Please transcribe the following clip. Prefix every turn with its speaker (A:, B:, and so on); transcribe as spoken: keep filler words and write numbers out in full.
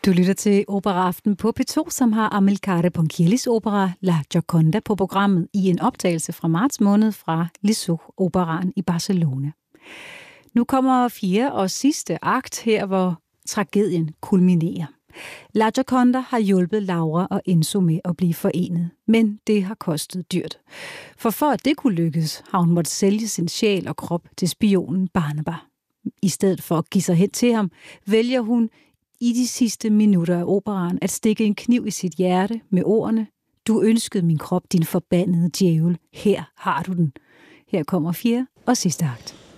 A: Du lytter til Operaaften på P to, som har Amilcare Ponchiellis opera La Gioconda på programmet i en optagelse fra marts måned fra Liceu Operaen i Barcelona. Nu kommer fjerde og sidste akt her, hvor tragedien kulminerer. La Gioconda har hjulpet Laura og Enzo med at blive forenet, men det har kostet dyrt. For for at det kunne lykkes, har hun måttet sælge sin sjæl og krop til spionen Barnaba. I stedet for at give sig hen til ham, vælger hun i de sidste minutter af operaen at stikke en kniv i sit hjerte med ordene: "Du ønskede min krop, din forbandede djævel. Her har du den." Her kommer fjerde og sidste akt.